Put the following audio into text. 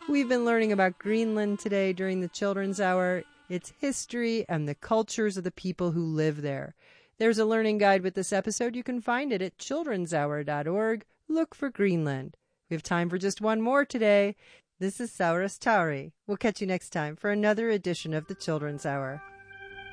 We've been learning about Greenland today during the Children's Hour, its history, and the cultures of the people who live there. There's a learning guide with this episode. You can find it at childrenshour.org. Look for Greenland. We have time for just one more today. This is Sauras Tauri. We'll catch you next time for another edition of the Children's Hour.